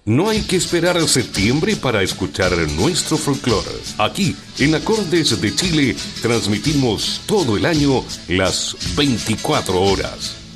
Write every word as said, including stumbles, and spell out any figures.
No hay que esperar a septiembre para escuchar nuestro folclore. Aquí, en Acordes de Chile, transmitimos todo el año las veinticuatro horas.